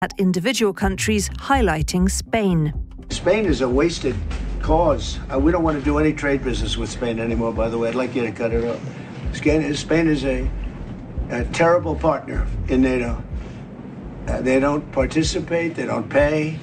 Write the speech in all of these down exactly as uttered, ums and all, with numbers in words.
at individual countries, highlighting Spain. Spain is a wasted cause. Uh, we don't want to do any trade business with Spain anymore, by the way. I'd like you to cut it off. Spain is a, a terrible partner in NATO. Uh, they don't participate, they don't pay.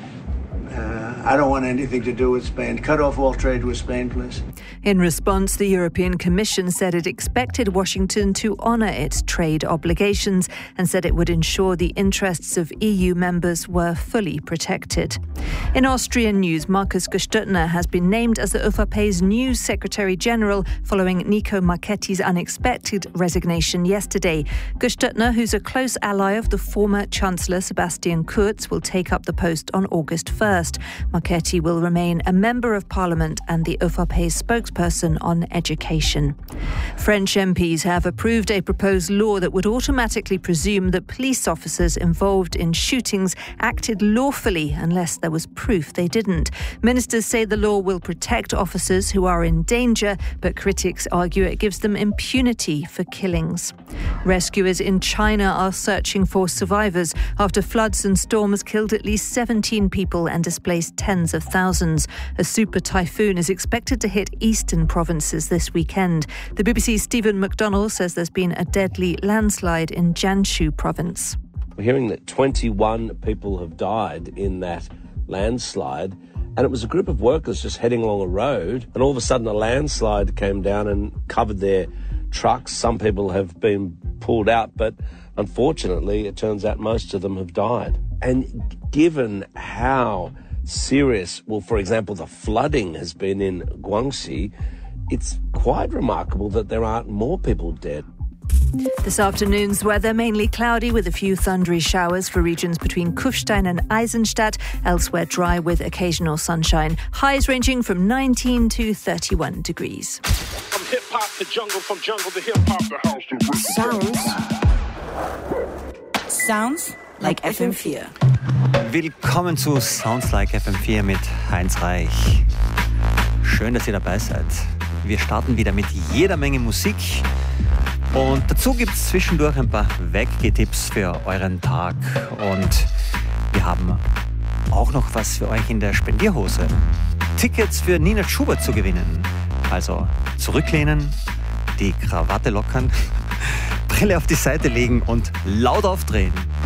Uh, I don't want anything to do with Spain. Cut off all trade with Spain, please. In response, the European Commission said it expected Washington to honour its trade obligations and said it would ensure the interests of E U members were fully protected. In Austrian news, Markus Gestüttner has been named as the ÖVP's new Secretary-General following Nico Marchetti's unexpected resignation yesterday. Gestüttner, who's a close ally of the former Chancellor Sebastian Kurz, will take up the post on August first. Marchetti will remain a Member of Parliament and the ÖVP's spokesperson on education. French M Ps have approved a proposed law that would automatically presume that police officers involved in shootings acted lawfully unless there was proof they didn't. Ministers say the law will protect officers who are in danger, but critics argue it gives them impunity for killings. Rescuers in China are searching for survivors after floods and storms killed at least seventeen people and displaced tens of thousands. A super typhoon is expected to hit eastern provinces this weekend. The B B C's Stephen McDonnell says there's been a deadly landslide in Jiangsu province. We're hearing that twenty-one people have died in that landslide, and it was a group of workers just heading along a road, and all of a sudden a landslide came down and covered their trucks. Some people have been pulled out, but unfortunately it turns out most of them have died. And given how serious, well, for example, the flooding has been in Guangxi, it's quite remarkable that there aren't more people dead. This afternoon's weather, mainly cloudy with a few thundery showers for regions between Kufstein and Eisenstadt. Elsewhere dry with occasional sunshine. Highs ranging from nineteen to thirty-one degrees. From hip-hop to jungle, from jungle to hip-hop, the house to Sounds. Sounds like F M vier. Willkommen zu Sounds like F M vier mit Heinz Reich. Schön, dass ihr dabei seid. Wir starten wieder mit jeder Menge Musik. Und dazu gibt es zwischendurch ein paar Weggeh-Tipps für euren Tag. Und wir haben auch noch was für euch in der Spendierhose. Tickets für Nina Schubert zu gewinnen. Also zurücklehnen, die Krawatte lockern, Brille auf die Seite legen und laut aufdrehen.